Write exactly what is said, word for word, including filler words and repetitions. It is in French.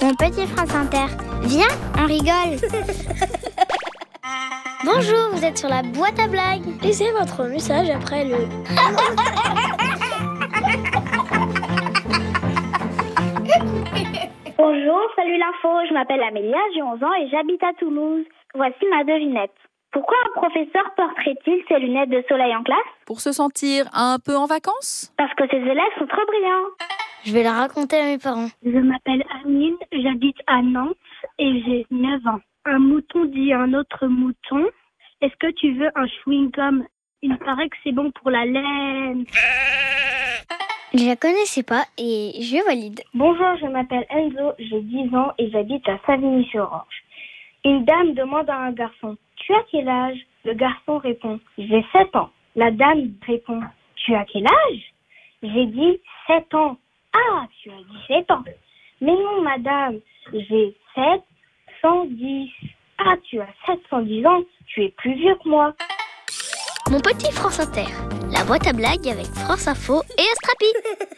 Mon petit France Inter. Viens, on rigole. Bonjour, vous êtes sur la boîte à blagues. Laissez votre message après le... Bonjour, salut l'info, je m'appelle Amélia, j'ai onze ans et j'habite à Toulouse. Voici ma devinette. Pourquoi un professeur porterait-il ses lunettes de soleil en classe ? Pour se sentir un peu en vacances ? Parce que ses élèves sont trop brillants. Je vais la raconter à mes parents. Je m'appelle Anine, j'habite à Nantes et j'ai neuf ans. Un mouton dit à un autre mouton, est-ce que tu veux un chewing-gum ? Il paraît que c'est bon pour la laine. Je la connaissais pas et je valide. Bonjour, je m'appelle Enzo, j'ai dix ans et j'habite à Savigny-sur-Orge. Une dame demande à un garçon, tu as quel âge ? Le garçon répond, j'ai sept ans. La dame répond, tu as quel âge ? J'ai dit sept ans. Ah, tu as dit sept ans. Mais non, madame, j'ai sept cent dix. Ah, tu as sept cent dix ans, tu es plus vieux que moi. Mon petit France Inter, la boîte à blagues avec France Info et Astrapi.